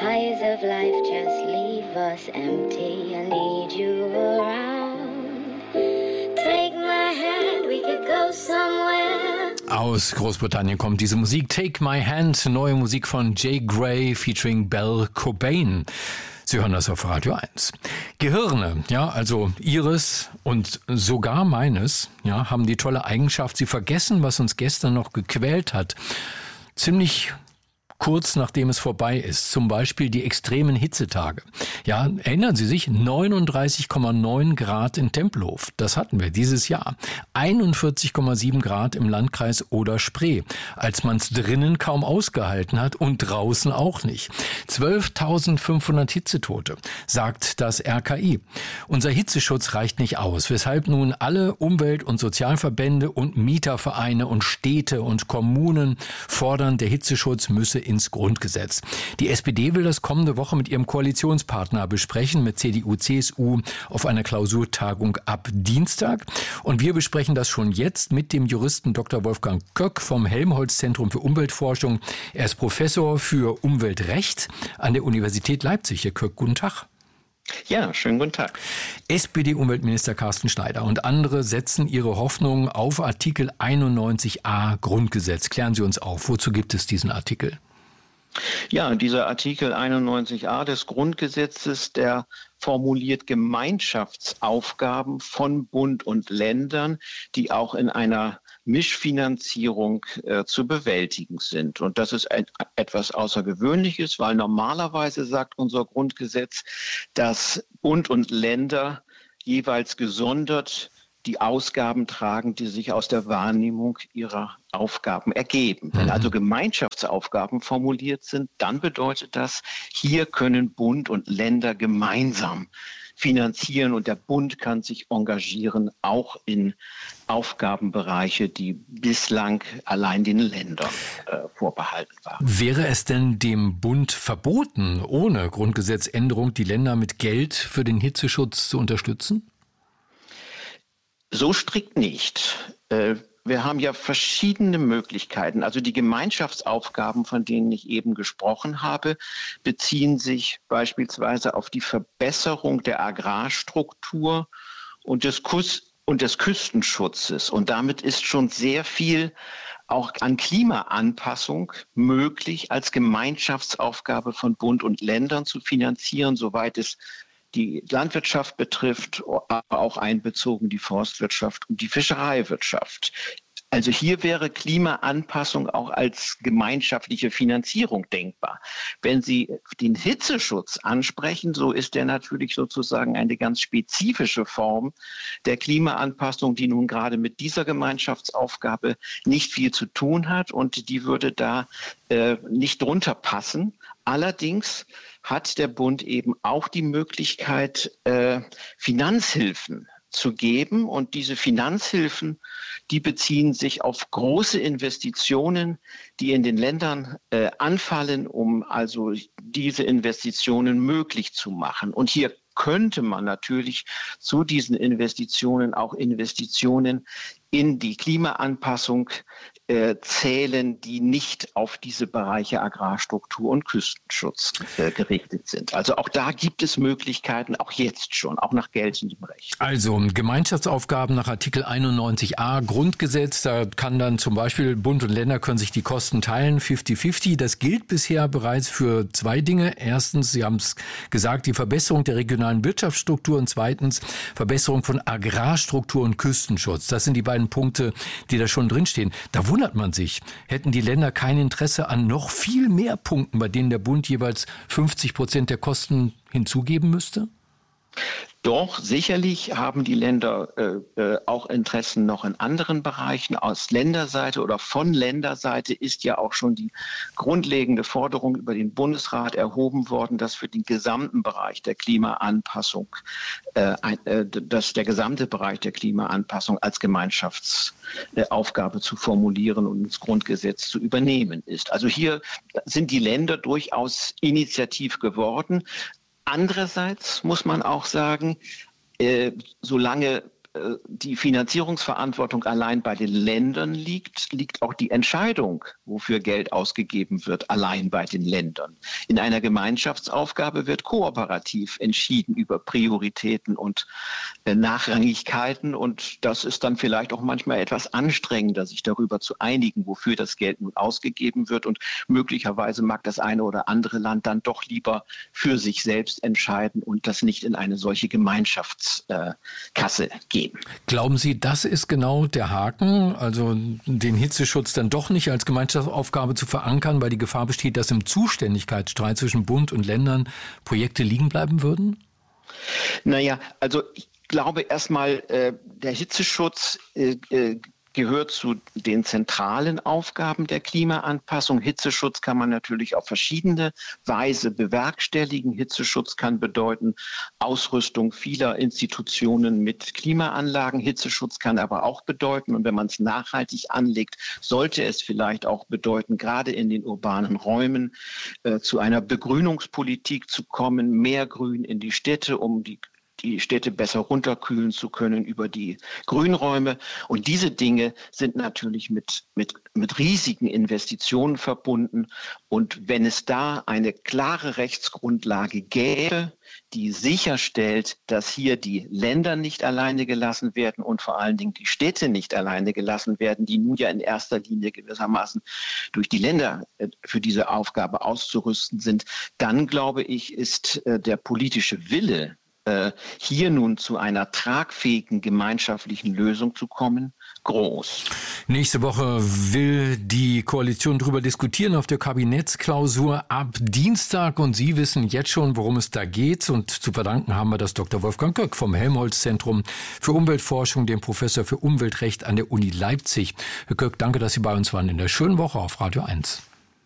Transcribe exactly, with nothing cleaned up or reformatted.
highs of life just leave us empty. I need you around. Take my hand, we could go somewhere. Aus Großbritannien kommt diese Musik. Take My Hand, neue Musik von Jay Gray featuring Belle Cobain. Sie hören das auf Radio eins. Gehirne, ja, also Ihres und sogar meines, ja, haben die tolle Eigenschaft, sie vergessen, was uns gestern noch gequält hat. Ziemlich kurz nachdem es vorbei ist. Zum Beispiel die extremen Hitzetage. Ja, erinnern Sie sich, neununddreißig Komma neun Grad in Tempelhof. Das hatten wir dieses Jahr. einundvierzig Komma sieben Grad im Landkreis Oder-Spree, als man es drinnen kaum ausgehalten hat und draußen auch nicht. zwölftausendfünfhundert Hitzetote, sagt das R K I. Unser Hitzeschutz reicht nicht aus, weshalb nun alle Umwelt- und Sozialverbände und Mietervereine und Städte und Kommunen fordern, der Hitzeschutz müsse ins Grundgesetz. Die S P D will das kommende Woche mit ihrem Koalitionspartner besprechen, mit C D U, C S U auf einer Klausurtagung ab Dienstag. Und wir besprechen das schon jetzt mit dem Juristen Doktor Wolfgang Köck vom Helmholtz-Zentrum für Umweltforschung. Er ist Professor für Umweltrecht an der Universität Leipzig. Herr Köck, guten Tag. Ja, schönen guten Tag. S P D-Umweltminister Carsten Schneider und andere setzen ihre Hoffnung auf Artikel einundneunzig a Grundgesetz. Klären Sie uns auf, wozu gibt es diesen Artikel? Ja, dieser Artikel einundneunzig a des Grundgesetzes, der formuliert Gemeinschaftsaufgaben von Bund und Ländern, die auch in einer Mischfinanzierung äh, zu bewältigen sind. Und das ist ein, etwas Außergewöhnliches, weil normalerweise sagt unser Grundgesetz, dass Bund und Länder jeweils gesondert die Ausgaben tragen, die sich aus der Wahrnehmung ihrer Aufgaben ergeben. Wenn also Gemeinschaftsaufgaben formuliert sind, dann bedeutet das, hier können Bund und Länder gemeinsam finanzieren und der Bund kann sich engagieren, auch in Aufgabenbereiche, die bislang allein den Ländern äh, vorbehalten waren. Wäre es denn dem Bund verboten, ohne Grundgesetzänderung die Länder mit Geld für den Hitzeschutz zu unterstützen? So strikt nicht. Wir haben ja verschiedene Möglichkeiten. Also die Gemeinschaftsaufgaben, von denen ich eben gesprochen habe, beziehen sich beispielsweise auf die Verbesserung der Agrarstruktur und des, Kus- und des Küstenschutzes. Und damit ist schon sehr viel auch an Klimaanpassung möglich, als Gemeinschaftsaufgabe von Bund und Ländern zu finanzieren, soweit es die Landwirtschaft betrifft, aber auch einbezogen die Forstwirtschaft und die Fischereiwirtschaft. Also hier wäre Klimaanpassung auch als gemeinschaftliche Finanzierung denkbar. Wenn Sie den Hitzeschutz ansprechen, so ist der natürlich sozusagen eine ganz spezifische Form der Klimaanpassung, die nun gerade mit dieser Gemeinschaftsaufgabe nicht viel zu tun hat und die würde da äh, nicht drunter passen. Allerdings hat der Bund eben auch die Möglichkeit, äh, Finanzhilfen zu geben. Und diese Finanzhilfen, die beziehen sich auf große Investitionen, die in den Ländern äh, anfallen, um also diese Investitionen möglich zu machen. Und hier könnte man natürlich zu diesen Investitionen auch Investitionen in die Klimaanpassung äh, zählen, die nicht auf diese Bereiche Agrarstruktur und Küstenschutz äh, gerichtet sind. Also auch da gibt es Möglichkeiten, auch jetzt schon, auch nach geltendem Recht. Also Gemeinschaftsaufgaben nach Artikel einundneunzig a Grundgesetz, da kann dann zum Beispiel Bund und Länder können sich die Kosten teilen, fünfzig fünfzig. Das gilt bisher bereits für zwei Dinge. Erstens, Sie haben es gesagt, die Verbesserung der regionalen Wirtschaftsstruktur und zweitens Verbesserung von Agrarstruktur und Küstenschutz. Das sind die beiden Punkte, die da schon drinstehen. Da wundert man sich, hätten die Länder kein Interesse an noch viel mehr Punkten, bei denen der Bund jeweils fünfzig Prozent der Kosten hinzugeben müsste? Doch, sicherlich haben die Länder äh, äh, auch Interessen noch in anderen Bereichen. Aus Länderseite oder von Länderseite ist ja auch schon die grundlegende Forderung über den Bundesrat erhoben worden, dass für den gesamten Bereich der Klimaanpassung, äh, äh, dass der gesamte Bereich der Klimaanpassung als Gemeinschaftsaufgabe äh, zu formulieren und ins Grundgesetz zu übernehmen ist. Also hier sind die Länder durchaus initiativ geworden. Andererseits muss man auch sagen, äh, solange die Finanzierungsverantwortung allein bei den Ländern liegt, liegt auch die Entscheidung, wofür Geld ausgegeben wird, allein bei den Ländern. In einer Gemeinschaftsaufgabe wird kooperativ entschieden über Prioritäten und Nachrangigkeiten. Und das ist dann vielleicht auch manchmal etwas anstrengender, sich darüber zu einigen, wofür das Geld nun ausgegeben wird. Und möglicherweise mag das eine oder andere Land dann doch lieber für sich selbst entscheiden und das nicht in eine solche Gemeinschaftskasse geben. Glauben Sie, das ist genau der Haken, also den Hitzeschutz dann doch nicht als Gemeinschaftsaufgabe zu verankern, weil die Gefahr besteht, dass im Zuständigkeitsstreit zwischen Bund und Ländern Projekte liegen bleiben würden? Naja, also ich glaube erstmal, äh, der Hitzeschutz äh, äh, gehört zu den zentralen Aufgaben der Klimaanpassung. Hitzeschutz kann man natürlich auf verschiedene Weise bewerkstelligen. Hitzeschutz kann bedeuten Ausrüstung vieler Institutionen mit Klimaanlagen. Hitzeschutz kann aber auch bedeuten, und wenn man es nachhaltig anlegt, sollte es vielleicht auch bedeuten, gerade in den urbanen Räumen äh, zu einer Begrünungspolitik zu kommen, mehr Grün in die Städte, um die die Städte besser runterkühlen zu können über die Grünräume. Und diese Dinge sind natürlich mit, mit, mit riesigen Investitionen verbunden. Und wenn es da eine klare Rechtsgrundlage gäbe, die sicherstellt, dass hier die Länder nicht alleine gelassen werden und vor allen Dingen die Städte nicht alleine gelassen werden, die nun ja in erster Linie gewissermaßen durch die Länder für diese Aufgabe auszurüsten sind, dann glaube ich, ist der politische Wille, hier nun zu einer tragfähigen gemeinschaftlichen Lösung zu kommen, groß. Nächste Woche will die Koalition darüber diskutieren auf der Kabinettsklausur ab Dienstag. Und Sie wissen jetzt schon, worum es da geht. Und zu verdanken haben wir das Doktor Wolfgang Göck vom Helmholtz-Zentrum für Umweltforschung, dem Professor für Umweltrecht an der Uni Leipzig. Herr Göck, danke, dass Sie bei uns waren in der schönen Woche auf Radio eins.